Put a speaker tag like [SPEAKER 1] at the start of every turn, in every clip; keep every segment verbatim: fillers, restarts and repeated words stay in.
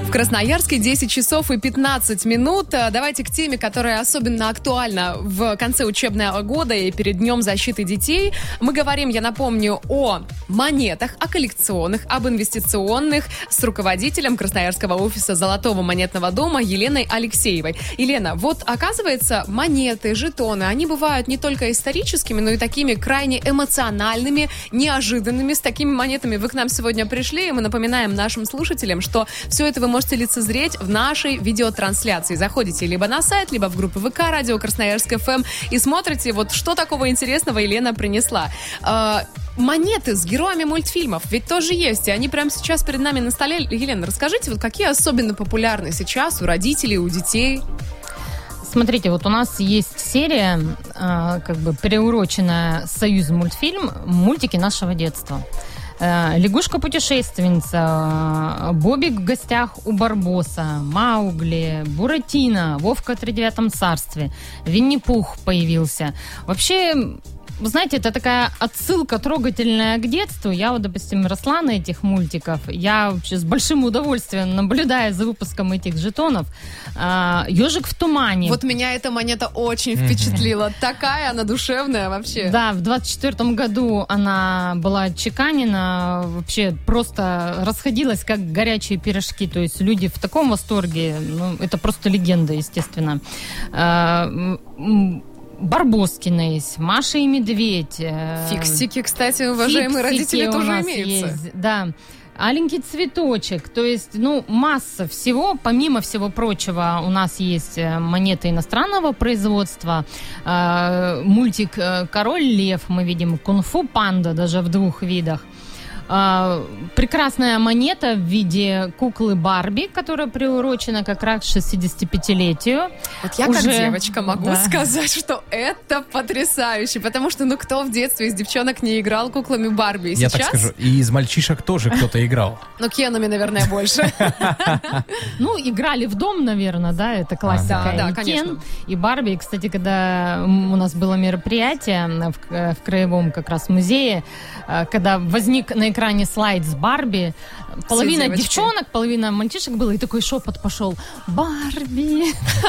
[SPEAKER 1] В Красноярске десять часов и пятнадцать минут. Давайте к теме, которая особенно актуальна в конце учебного года и перед Днем защиты детей. Мы говорим, я напомню, о монетах, о коллекционных, об инвестиционных с руководителем Красноярского офиса Золотого монетного дома Еленой Алексеевой. Елена, вот оказывается, монеты, жетоны, они бывают не только историческими, но и такими крайне эмоциональными, неожиданными. С такими монетами вы к нам сегодня пришли, и мы напоминаем нашим слушателям, что все это вы можете лицезреть в нашей видеотрансляции. Заходите либо на сайт, либо в группу ВК «Радио Красноярск эф эм» и смотрите, вот что такого интересного Елена принесла. Э, монеты с героями мультфильмов ведь тоже есть, и они прямо сейчас перед нами на столе. Елена, расскажите, вот какие особенно популярны сейчас у родителей, у детей?
[SPEAKER 2] Смотрите, вот у нас есть серия, э, как бы приуроченная «Союз-мультфильм», мультики нашего детства. «Лягушка-путешественница», «Бобик в гостях у Барбоса», «Маугли», «Буратино», «Вовка в тридевятом царстве», «Винни-Пух» появился. Вообще, вы знаете, это такая отсылка трогательная к детству. Я вот, допустим, росла на этих мультиках. Я вообще с большим удовольствием наблюдаю за выпуском этих жетонов. «Ежик в тумане».
[SPEAKER 1] Вот меня эта монета очень впечатлила. Такая она душевная вообще.
[SPEAKER 2] Да, в двадцать четвёртом году она была отчеканена. Вообще просто расходилась, как горячие пирожки. То есть люди в таком восторге. Ну, это просто легенда, естественно. Барбоскины есть, Маша и Медведь.
[SPEAKER 1] Фиксики, кстати, уважаемые
[SPEAKER 2] Фиксики
[SPEAKER 1] родители, тоже имеются.
[SPEAKER 2] Есть, да. Аленький цветочек. То есть, ну, масса всего. Помимо всего прочего, у нас есть монеты иностранного производства. Э, мультик «Король лев». Мы видим «Кунг-фу панда» даже в двух видах. Uh, прекрасная монета в виде куклы Барби, которая приурочена как раз к шестидесятипятилетию.
[SPEAKER 1] Вот я
[SPEAKER 2] Уже...
[SPEAKER 1] как девочка могу
[SPEAKER 2] да.
[SPEAKER 1] сказать, что это потрясающе, потому что, ну, кто в детстве из девчонок не играл куклами Барби? И
[SPEAKER 3] я
[SPEAKER 1] сейчас...
[SPEAKER 3] так скажу, и из мальчишек тоже кто-то играл.
[SPEAKER 1] Ну, Кенами, наверное, больше.
[SPEAKER 2] Ну, играли в дом, наверное, да, это классика.
[SPEAKER 1] Да,
[SPEAKER 2] и
[SPEAKER 1] конечно.
[SPEAKER 2] Кен, и Барби. И, кстати, когда у нас было мероприятие в краевом как раз музее, когда возник на экране экране слайд с Барби. Половина девчонок, половина мальчишек было, и такой шепот пошел: Барби.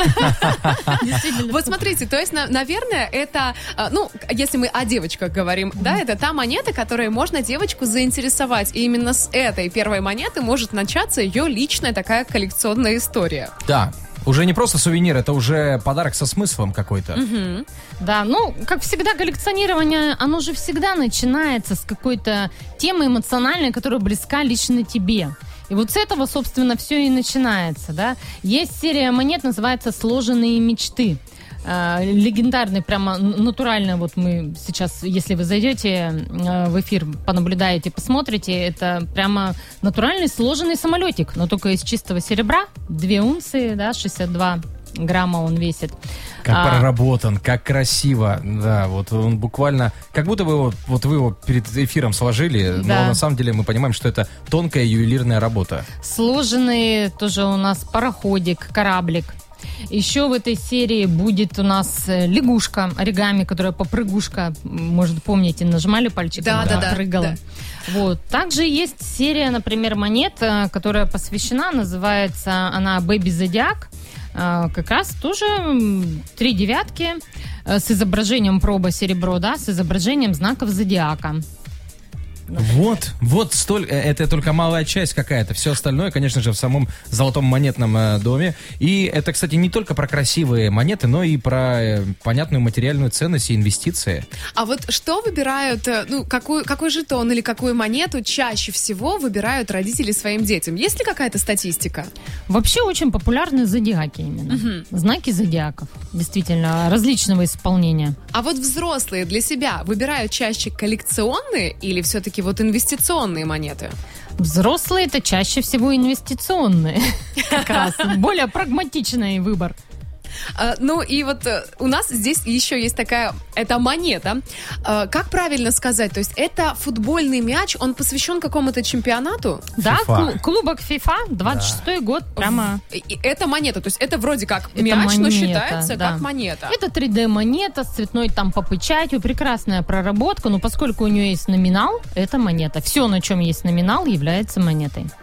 [SPEAKER 1] Вот смотрите, то есть, наверное, это, ну, если мы о девочках говорим, да, это та монета, которой можно девочку заинтересовать. И именно с этой первой монеты может начаться ее личная такая коллекционная история.
[SPEAKER 3] Да. Уже не просто сувенир, это уже подарок со смыслом какой-то.
[SPEAKER 2] Угу. Да, ну, как всегда, коллекционирование, оно же всегда начинается с какой-то темы эмоциональной, которая близка лично тебе. И вот с этого, собственно, все и начинается, да. Есть серия монет, называется «Сложенные мечты». Легендарный, прямо натурально, вот мы сейчас, если вы зайдете в эфир, понаблюдаете, посмотрите, это прямо натуральный сложенный самолетик, но только из чистого серебра, две унции, да, шестьдесят два грамма он весит.
[SPEAKER 3] Как
[SPEAKER 2] а,
[SPEAKER 3] проработан, как красиво, да, вот он буквально, как будто вы его, вот вы его перед эфиром сложили, да. Но на самом деле мы понимаем, что это тонкая ювелирная работа.
[SPEAKER 2] Сложенный тоже у нас пароходик, кораблик. Еще в этой серии будет у нас лягушка, оригами, которая попрыгушка, может, помните, нажимали пальчиком,
[SPEAKER 1] да, да, да,
[SPEAKER 2] прыгала.
[SPEAKER 1] Да.
[SPEAKER 2] Вот. Также есть серия, например, монет, которая посвящена, называется она «Бэби Зодиак». Как раз тоже три девятки с изображением проба серебро, да, с изображением знаков зодиака.
[SPEAKER 3] Вот, вот столько, это только малая часть какая-то. Все остальное, конечно же, в самом Золотом монетном э, доме. И это, кстати, не только про красивые монеты, но и про э, понятную материальную ценность и инвестиции.
[SPEAKER 1] А вот что выбирают, ну, какой, какой жетон или какую монету чаще всего выбирают родители своим детям? Есть ли какая-то статистика?
[SPEAKER 2] Вообще очень популярны зодиаки именно. Угу. Знаки зодиаков. Действительно, различного исполнения.
[SPEAKER 1] А вот взрослые для себя выбирают чаще коллекционные или все-таки вот инвестиционные монеты?
[SPEAKER 2] Взрослые это чаще всего инвестиционные. Как раз более прагматичный выбор.
[SPEAKER 1] Uh, ну и вот uh, у нас здесь еще есть такая, это монета. Uh, как правильно сказать? То есть это футбольный мяч, он посвящен какому-то чемпионату?
[SPEAKER 2] Да, клуб, клубок FIFA, двадцать шестой да. год, прямо.
[SPEAKER 1] И это монета, то есть это вроде как
[SPEAKER 2] это
[SPEAKER 1] мяч,
[SPEAKER 2] монета,
[SPEAKER 1] но считается
[SPEAKER 2] да.
[SPEAKER 1] как монета.
[SPEAKER 2] Это три дэ-монета с цветной там по печатью, прекрасная проработка, но поскольку у нее есть номинал, это монета. Все, на чем есть номинал, является монетой.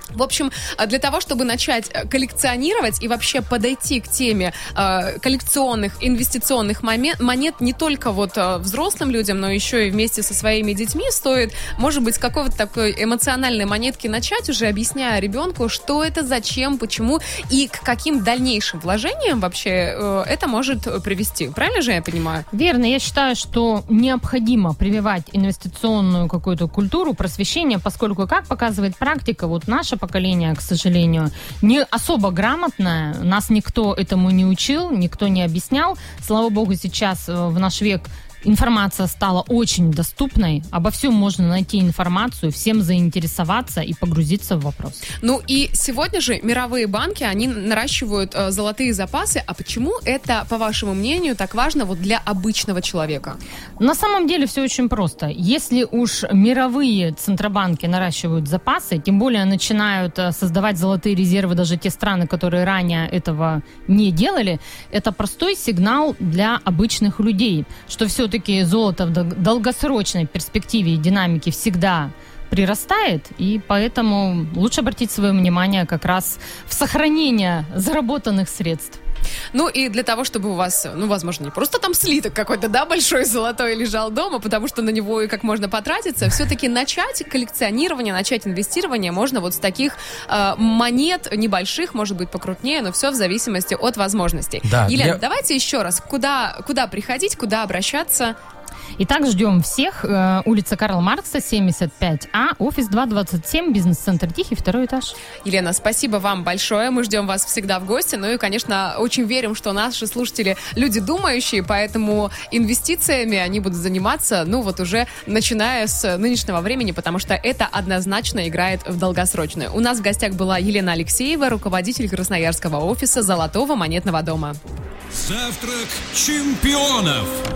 [SPEAKER 1] В общем, для того, чтобы начать коллекционировать и вообще подойти к теме э, коллекционных, инвестиционных момент, монет не только вот э, взрослым людям, но еще и вместе со своими детьми, стоит, может быть, с какой-то такой эмоциональной монетки начать, уже объясняя ребенку, что это, зачем, почему и к каким дальнейшим вложениям вообще э, это может привести. Правильно же я понимаю?
[SPEAKER 2] Верно. Я считаю, что необходимо прививать инвестиционную какую-то культуру, просвещение, поскольку, как показывает практика, вот наша поколение, к сожалению, не особо грамотное. Нас никто этому не учил, никто не объяснял. Слава богу, сейчас в наш век информация стала очень доступной. Обо всем можно найти информацию, всем заинтересоваться и погрузиться в вопрос.
[SPEAKER 1] Ну и сегодня же мировые банки, они наращивают э, золотые запасы. А почему это, по вашему мнению, так важно вот для обычного человека?
[SPEAKER 2] На самом деле все очень просто. Если уж мировые центробанки наращивают запасы, тем более начинают создавать золотые резервы даже те страны, которые ранее этого не делали, это простой сигнал для обычных людей, что все все-таки золото в долгосрочной перспективе и динамике всегда прирастает, и поэтому лучше обратить свое внимание как раз в сохранение заработанных средств.
[SPEAKER 1] Ну и для того, чтобы у вас, ну, возможно, не просто там слиток какой-то, да, большой золотой лежал дома, потому что на него и как можно потратиться, все-таки начать коллекционирование, начать инвестирование можно вот с таких э, монет небольших, может быть, покрупнее, но все в зависимости от возможностей.
[SPEAKER 3] Да,
[SPEAKER 1] Елена,
[SPEAKER 3] я...
[SPEAKER 1] давайте еще раз, куда, куда приходить, куда обращаться?
[SPEAKER 2] Итак, ждем всех. Улица Карла Маркса, семьдесят пять А, офис два двадцать семь, бизнес-центр Тихий, второй этаж.
[SPEAKER 1] Елена, спасибо вам большое. Мы ждем вас всегда в гости. Ну и, конечно, очень верим, что наши слушатели люди думающие, поэтому инвестициями они будут заниматься, ну вот уже начиная с нынешнего времени, потому что это однозначно играет в долгосрочную. У нас в гостях была Елена Алексеева, руководитель красноярского офиса Золотого монетного дома.
[SPEAKER 4] Завтрак чемпионов.